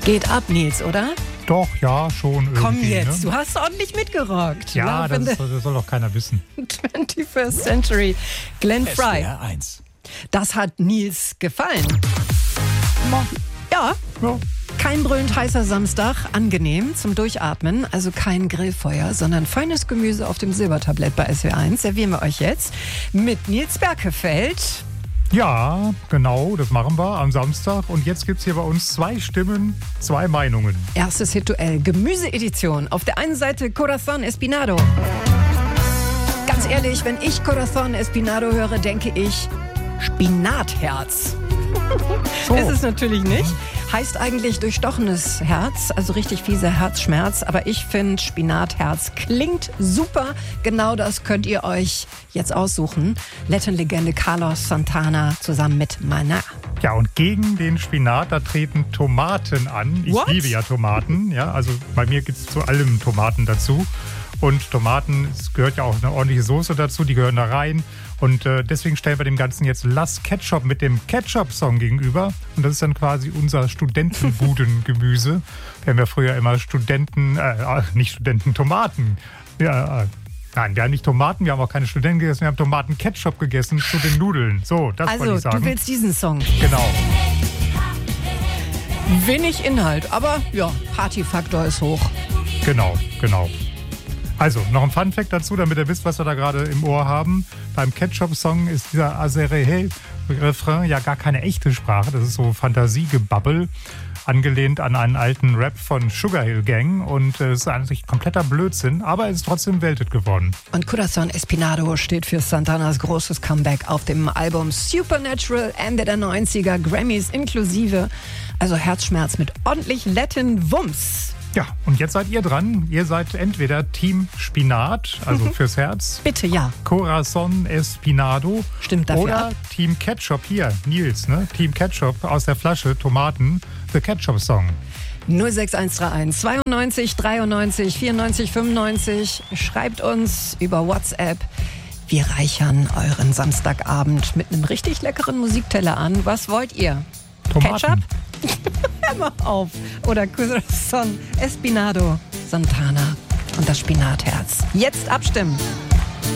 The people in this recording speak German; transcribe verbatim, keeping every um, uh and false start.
Geht ab, Nils, oder? Doch, ja, schon irgendwie. Komm jetzt, ne? du hast ordentlich mitgerockt. Ja, Love in das, ist, das soll doch keiner wissen. the twenty-first Century. Glenn Frey. S W R eins. Das hat Nils gefallen. Ja, Ja. kein brüllend heißer Samstag, angenehm zum Durchatmen, also kein Grillfeuer, sondern feines Gemüse auf dem Silbertablett bei S W R eins. Servieren wir euch jetzt mit Nils Berkefeld. Ja, genau, das machen wir am Samstag. Und jetzt gibt es hier bei uns zwei Stimmen, zwei Meinungen. Erstes Hit-Duell, Gemüseedition. Auf der einen Seite Corazón Espinado. Ganz ehrlich, wenn ich Corazón Espinado höre, denke ich Spinatherz. So. Ist es natürlich nicht. Heißt eigentlich durchstochenes Herz, also richtig fieser Herzschmerz. Aber ich finde, Spinatherz klingt super. Genau das könnt ihr euch jetzt aussuchen. Latin-Legende Carlos Santana zusammen mit Maná. Ja, und gegen den Spinat, da treten Tomaten an. Ich What? liebe ja Tomaten. Ja, also bei mir gibt es zu allem Tomaten dazu. Und Tomaten, es gehört ja auch eine ordentliche Soße dazu, die gehören da rein. Und äh, deswegen stellen wir dem Ganzen jetzt Las Ketchup mit dem Ketchup-Song gegenüber. Und das ist dann quasi unser Studentenbudengemüse. Wir haben ja früher immer Studenten, äh, nicht Studenten, Tomaten. Ja, äh, nein, wir haben nicht Tomaten, wir haben auch keine Studenten gegessen, wir haben Tomaten-Ketchup gegessen zu den Nudeln. So, das wollte Also, ich sagen. du willst diesen Song. Genau. Wenig Inhalt, aber ja, Partyfaktor ist hoch. Genau, genau. Also, noch ein Funfact dazu, damit ihr wisst, was wir da gerade im Ohr haben. Beim Ketchup-Song ist dieser Azerehel-Refrain ja gar keine echte Sprache. Das ist so Fantasiegebabbel, angelehnt an einen alten Rap von Sugar Hill Gang. Und es ist eigentlich kompletter Blödsinn, aber es ist trotzdem Welthit geworden. Und Corazón Espinado steht für Santanas großes Comeback auf dem Album Supernatural Ende der neunziger, Grammys inklusive. Also Herzschmerz mit ordentlich Latin-Wumms. Ja, und jetzt seid ihr dran. Ihr seid entweder Team Spinat, also fürs Herz. Bitte, ja. Corazón Espinado. Stimmt dafür Oder ab. Team Ketchup hier, Nils, ne? Team Ketchup aus der Flasche, Tomaten, The Ketchup Song. null sechs eins drei eins zweiundneunzig dreiundneunzig vierundneunzig fünfundneunzig. Schreibt uns über WhatsApp. Wir reichern euren Samstagabend mit einem richtig leckeren Musikteller an. Was wollt ihr? Tomaten. Ketchup? Hör mal auf. Oder Corazón Espinado, Santana und das Spinatherz. Jetzt abstimmen.